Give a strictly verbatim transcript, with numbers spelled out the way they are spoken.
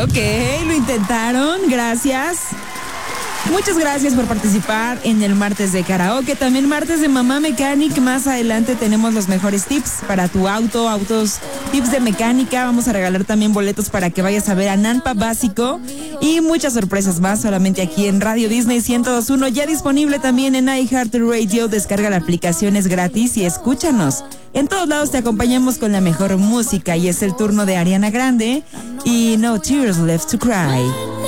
Ok, lo intentaron, gracias. Muchas gracias por participar en el martes de karaoke, también martes de Mamá Mechanic. Más adelante tenemos los mejores tips para tu auto, autos, tips de mecánica. Vamos a regalar también boletos para que vayas a ver a Nampa Básico y muchas sorpresas más solamente aquí en Radio Disney ciento dos punto uno, ya disponible también en iHeartRadio. Descarga la aplicación, es gratis y escúchanos. En todos lados te acompañamos con la mejor música y es el turno de Ariana Grande y No Tears Left to Cry.